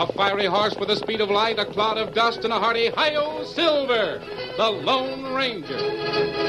A fiery horse with the speed of light, a cloud of dust, and a hearty hi-yo, Silver, the Lone Ranger.